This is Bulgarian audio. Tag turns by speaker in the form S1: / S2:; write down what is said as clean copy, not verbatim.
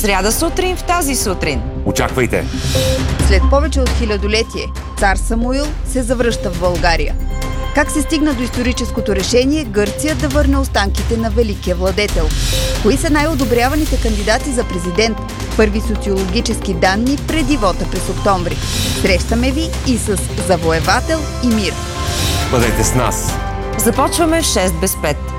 S1: сряда сутрин в тази сутрин.
S2: Очаквайте!
S3: След повече от хилядолетие, цар Самуил се завръща в България. Как се стигна до историческото решение Гърция да върне останките на великия владетел? Кои са най-одобряваните кандидати за президент? Първи социологически данни преди вота през октомври. Срещаме ви и с Завоевател и мир.
S2: Бъдете с нас!
S1: Започваме в 6 без 5.